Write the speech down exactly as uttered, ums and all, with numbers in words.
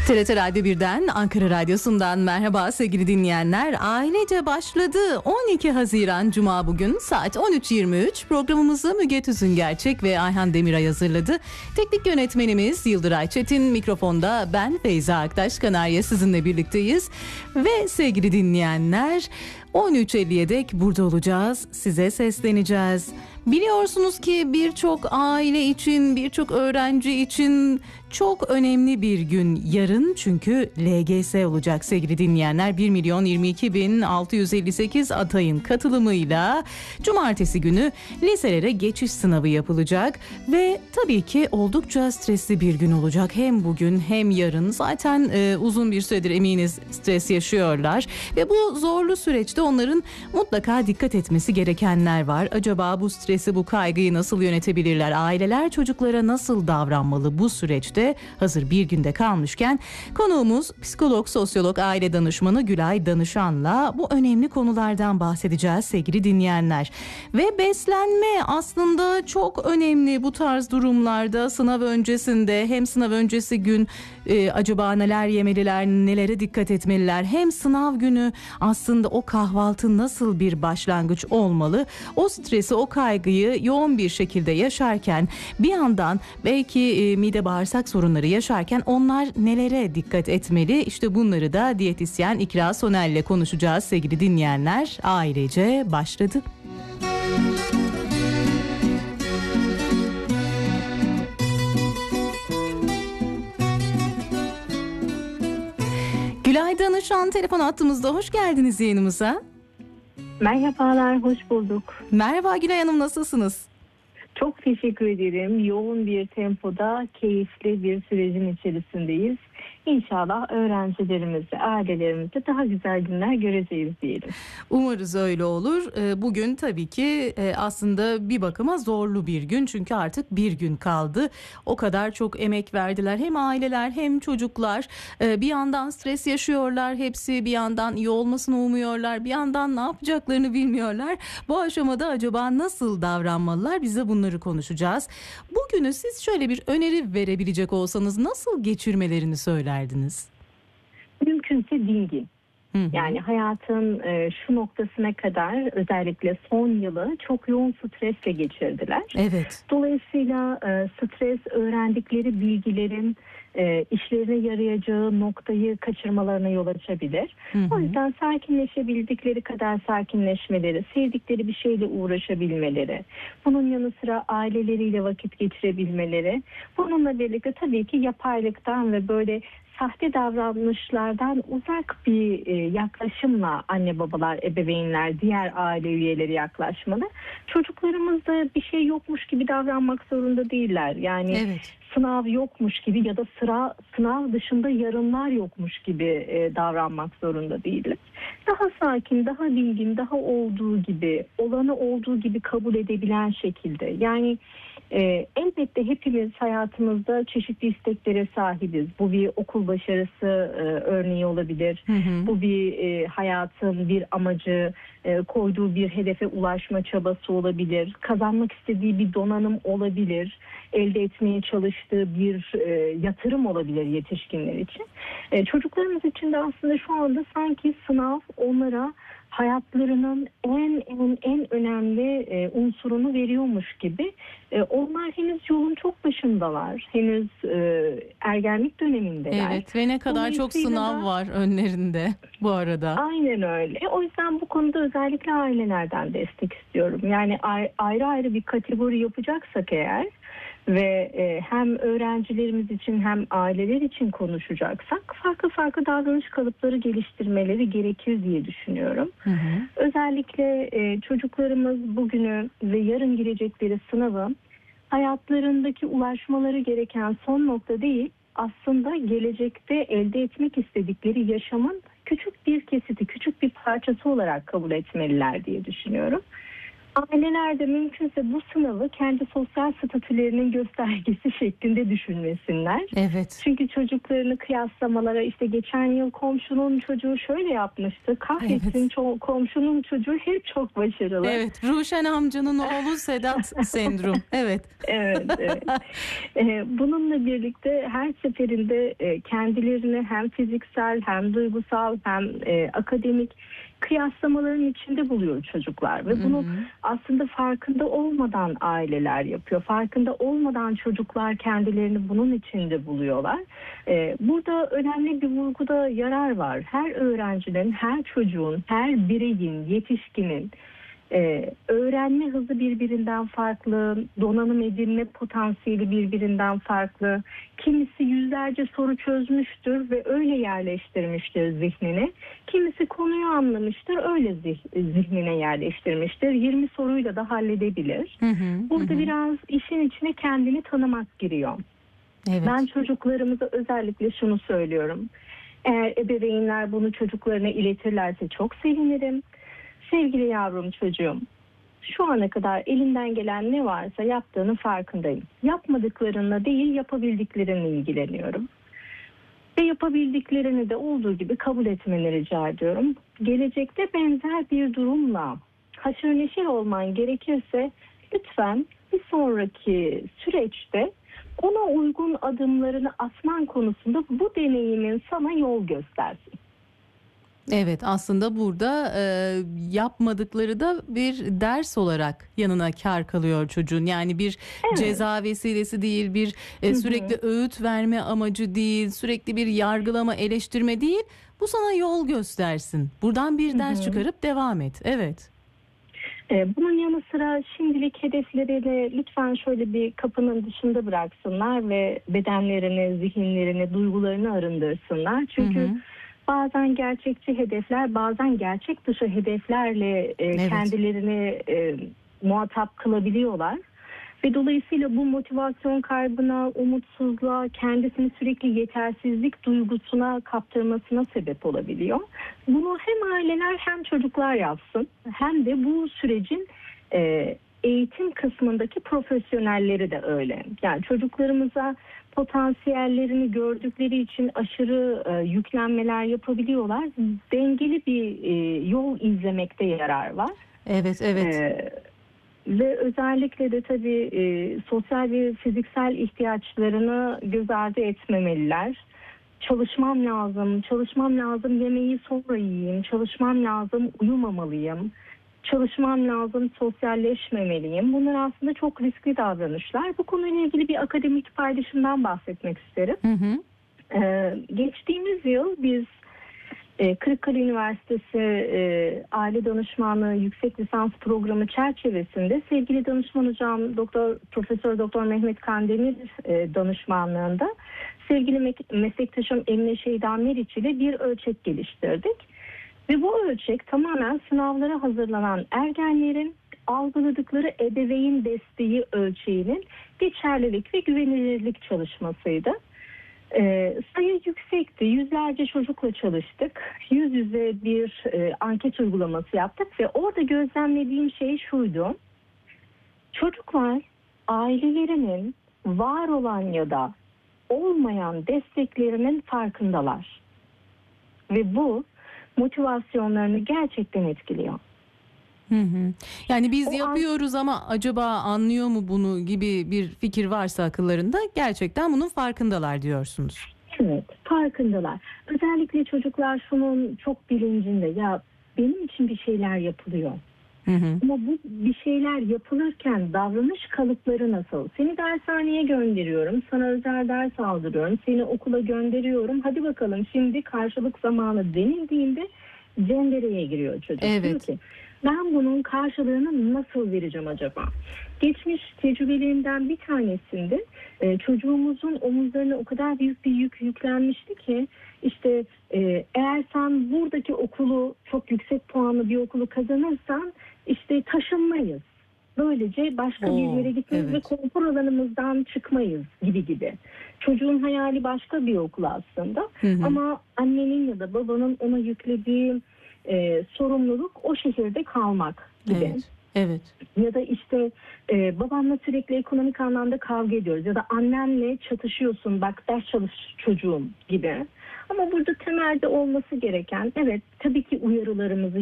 T R T Radyo birden, Ankara Radyosu'ndan merhaba sevgili dinleyenler. Ailece başladı. on iki Haziran Cuma bugün saat on üç yirmi üç. Programımızı Müge Tüzün Gerçek ve Ayhan Demiray hazırladı. Teknik yönetmenimiz Yıldıray Çetin, mikrofonda ben Feyza Aktaş Kanarya sizinle birlikteyiz. Ve sevgili dinleyenler, on üç elliye dek burada olacağız. Size sesleneceğiz. Biliyorsunuz ki birçok aile için, birçok öğrenci için çok önemli bir gün yarın, çünkü L G S olacak sevgili dinleyenler. bir milyon yirmi iki bin altı yüz elli sekiz adayın katılımıyla cumartesi günü liselere geçiş sınavı yapılacak ve tabii ki oldukça stresli bir gün olacak. Hem bugün hem yarın zaten e, uzun bir süredir eminiz stres yaşıyorlar ve bu zorlu süreçte onların mutlaka dikkat etmesi gerekenler var. Acaba bu stresi, bu kaygıyı nasıl yönetebilirler? Aileler çocuklara nasıl davranmalı bu süreçte? Hazır bir günde kalmışken konuğumuz psikolog, sosyolog, aile danışmanı Gülay Danışan'la bu önemli konulardan bahsedeceğiz sevgili dinleyenler. Ve beslenme aslında çok önemli bu tarz durumlarda. Sınav öncesinde, hem sınav öncesi gün e, acaba neler yemeliler, nelere dikkat etmeliler, hem sınav günü aslında o kahvaltı nasıl bir başlangıç olmalı? O stresi, o kaygıyı yoğun bir şekilde yaşarken bir yandan belki e, mide bağırsak sorunları yaşarken onlar nelere dikkat etmeli? İşte bunları da diyetisyen İkra Soner ile konuşacağız sevgili dinleyenler. Ailece başladı. Gülay Danışan telefon hattımızda. Hoş geldiniz yayınımıza. Merhabalar, hoş bulduk. Merhaba Gülay Hanım, nasılsınız? Çok teşekkür ederim. Yoğun bir tempoda keyifli bir sürecin içerisindeyiz. İnşallah öğrencilerimizle, ailelerimize daha güzel günler göreceğiz diyelim. Umarız öyle olur. Bugün tabii ki aslında bir bakıma zorlu bir gün. Çünkü artık bir gün kaldı. O kadar çok emek verdiler. Hem aileler hem çocuklar. Bir yandan stres yaşıyorlar. Hepsi bir yandan iyi olmasını umuyorlar. Bir yandan ne yapacaklarını bilmiyorlar. Bu aşamada acaba nasıl davranmalılar? Biz de bunları konuşacağız. Bugünü siz şöyle bir öneri verebilecek olsanız nasıl geçirmelerini söylerdiniz? Mümkünse dingin. Hı hı. Yani hayatın e, şu noktasına kadar özellikle son yılı çok yoğun stresle geçirdiler. Evet. Dolayısıyla e, stres öğrendikleri bilgilerin e, işlerine yarayacağı noktayı kaçırmalarına yol açabilir. Hı hı. O yüzden sakinleşebildikleri kadar sakinleşmeleri, sevdikleri bir şeyle uğraşabilmeleri, bunun yanı sıra aileleriyle vakit geçirebilmeleri, bununla birlikte tabii ki yapaylıktan ve böyle sahte davranışlardan uzak bir e, yaklaşımla anne babalar, ebeveynler, diğer aile üyeleri yaklaşmalı. Çocuklarımız da bir şey yokmuş gibi davranmak zorunda değiller. Yani evet, sınav yokmuş gibi ya da sıra sınav dışında yarınlar yokmuş gibi e, davranmak zorunda değiller. Daha sakin, daha bilgin, daha olduğu gibi, olanı olduğu gibi kabul edebilen şekilde. Yani Ee, elbette hepimiz hayatımızda çeşitli isteklere sahibiz. Bu bir okul başarısı e, örneği olabilir. Hı hı. Bu bir e, hayatın bir amacı, e, koyduğu bir hedefe ulaşma çabası olabilir. Kazanmak istediği bir donanım olabilir. Elde etmeye çalıştığı bir e, yatırım olabilir yetişkinler için. E, çocuklarımız için de aslında şu anda sanki sınav onlara hayatlarının en en en önemli e, unsurunu veriyormuş gibi. E, onlar henüz yolun çok başındalar. Henüz e, ergenlik dönemindeler. Evet, ve ne kadar çok sınav da var önlerinde bu arada. Aynen öyle. O yüzden bu konuda özellikle ailelerden destek istiyorum. Yani ayrı ayrı bir kategori yapacaksak eğer ve e, hem öğrencilerimiz için hem aileler için konuşacaksak farklı farklı davranış kalıpları geliştirmeleri gerekir diye düşünüyorum. Hı hı. Özellikle e, çocuklarımız bugünü ve yarın girecekleri sınavı hayatlarındaki ulaşmaları gereken son nokta değil, aslında gelecekte elde etmek istedikleri yaşamın küçük bir kesiti, küçük bir parçası olarak kabul etmeliler diye düşünüyorum. Aileler de mümkünse bu sınavı kendi sosyal statülerinin göstergesi şeklinde düşünmesinler. Evet. Çünkü çocuklarını kıyaslamalara, işte geçen yıl komşunun çocuğu şöyle yapmıştı, kahretsin Evet. ço- komşunun çocuğu hep çok başarılı. Evet, Ruşen amcanın oğlu Sedat sendrom. Evet. Evet, evet. Ee, Bununla birlikte her seferinde e, kendilerini hem fiziksel hem duygusal hem e, akademik kıyaslamaların içinde buluyor çocuklar ve bunu Hı hı. aslında farkında olmadan aileler yapıyor. Farkında olmadan çocuklar kendilerini bunun içinde buluyorlar. Ee, Burada önemli bir vurguda yarar var. Her öğrencinin, her çocuğun, her bireyin, yetişkinin Ee, öğrenme hızı birbirinden farklı, donanım edinme potansiyeli birbirinden farklı. Kimisi yüzlerce soru çözmüştür ve öyle yerleştirmiştir zihnine. Kimisi konuyu anlamıştır, öyle zih- zihnine yerleştirmiştir. yirmi soruyla da halledebilir. Hı hı, Burada hı. biraz işin içine kendini tanımak giriyor. Evet. Ben çocuklarımıza özellikle şunu söylüyorum. Eğer ebeveynler bunu çocuklarına iletirlerse çok sevinirim. Sevgili yavrum çocuğum, şu ana kadar elinden gelen ne varsa yaptığının farkındayım. Yapmadıklarınla değil, yapabildiklerinle ilgileniyorum. Ve yapabildiklerini de olduğu gibi kabul etmeni rica ediyorum. Gelecekte benzer bir durumla haşır neşir olman gerekirse lütfen bir sonraki süreçte ona uygun adımlarını atman konusunda bu deneyimin sana yol göstersin. Evet, aslında burada e, yapmadıkları da bir ders olarak yanına kâr kalıyor çocuğun. Yani bir Evet. ceza vesilesi değil, bir e, Hı hı. sürekli öğüt verme amacı değil, sürekli bir yargılama, eleştirme değil. Bu sana yol göstersin. Buradan bir Hı ders hı. çıkarıp devam et. Evet. Ee, Bunun yanı sıra şimdilik hedeflerini lütfen şöyle bir kapının dışında bıraksınlar ve bedenlerini, zihinlerini, duygularını arındırsınlar. Çünkü Hı hı. bazen gerçekçi hedefler, bazen gerçek dışı hedeflerle e, Evet. kendilerini e, muhatap kılabiliyorlar. Ve dolayısıyla bu motivasyon kaybına, umutsuzluğa, kendisini sürekli yetersizlik duygusuna kaptırmasına sebep olabiliyor. Bunu hem aileler hem çocuklar yapsın, hem de bu sürecin e, eğitim kısmındaki profesyonelleri de öyle. Yani çocuklarımıza potansiyellerini gördükleri için aşırı e, yüklenmeler yapabiliyorlar. Dengeli bir e, yol izlemekte yarar var. Evet, evet. E, Ve özellikle de tabii e, sosyal ve fiziksel ihtiyaçlarını göz ardı etmemeliler. Çalışmam lazım, çalışmam lazım, yemeği sonra yiyeyim, çalışmam lazım, uyumamalıyım, çalışmam lazım, sosyalleşmemeliyim. Bunlar aslında çok riskli davranışlar. Bu konuyla ilgili bir akademik paylaşımdan bahsetmek isterim. Hı hı. Ee, geçtiğimiz yıl biz e, Kırıkkale Üniversitesi e, Aile Danışmanlığı Yüksek Lisans Programı çerçevesinde sevgili danışman hocam Doktor Profesör Doktor Mehmet Kandemir e, danışmanlığında sevgili me- meslektaşım Emine Şeyda Meriç ile bir ölçek geliştirdik. Ve bu ölçek tamamen sınavlara hazırlanan ergenlerin algıladıkları ebeveyn desteği ölçeğinin geçerlilik ve güvenilirlik çalışmasıydı. Ee, sayı yüksekti. Yüzlerce çocukla çalıştık. Yüz yüze bir e, anket uygulaması yaptık ve orada gözlemlediğim şey şuydu. Çocuklar ailelerinin var olan ya da olmayan desteklerinin farkındalar. Ve bu motivasyonlarını gerçekten etkiliyor. Hı hı. Yani biz O an- yapıyoruz ama acaba anlıyor mu bunu gibi bir fikir varsa akıllarında, gerçekten bunun farkındalar diyorsunuz. Evet, farkındalar. Özellikle çocuklar şunun çok bilincinde, ya benim için bir şeyler yapılıyor. Hı hı. Ama bu bir şeyler yapılırken davranış kalıpları nasıl? Seni dershaneye gönderiyorum, sana özel ders aldırıyorum, seni okula gönderiyorum. Hadi bakalım şimdi karşılık zamanı denildiğinde cendereye giriyor çocuk. Evet. Diyor ki ben bunun karşılığını nasıl vereceğim acaba? Geçmiş tecrübelerimden bir tanesinde e, çocuğumuzun omuzlarına o kadar büyük bir yük yüklenmişti ki işte e, eğer sen buradaki okulu, çok yüksek puanlı bir okulu kazanırsan işte taşınmayız. Böylece başka Oo, bir yere gitmeyiz evet. ve konfor alanımızdan çıkmayız gibi gibi. Çocuğun hayali başka bir okul aslında. Hı hı. Ama annenin ya da babanın ona yüklediği e, sorumluluk o şehirde kalmak gibi. Evet. Evet. Ya da işte e, babamla sürekli ekonomik anlamda kavga ediyoruz. Ya da annemle çatışıyorsun, bak ders çalış çocuğum gibi. Ama burada temelde olması gereken, evet tabii ki uyarılarımızı